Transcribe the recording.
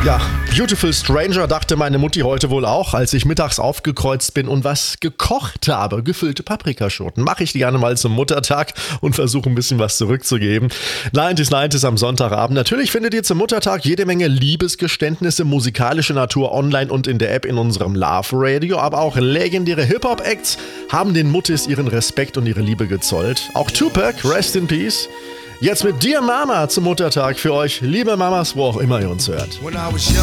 Ja, Beautiful Stranger dachte meine Mutti heute wohl auch, als ich mittags aufgekreuzt bin und was gekocht habe. Gefüllte Paprikaschoten. Mache ich gerne mal zum Muttertag und versuche ein bisschen was zurückzugeben. 90s am Sonntagabend. Natürlich findet ihr zum Muttertag jede Menge Liebesgeständnisse, musikalische Natur online und in der App in unserem Love Radio. Aber auch legendäre Hip-Hop-Acts haben den Muttis ihren Respekt und ihre Liebe gezollt. Auch Tupac, Rest in Peace. Jetzt mit Dear Mama zum Muttertag für euch, liebe Mamas, wo auch immer ihr uns hört.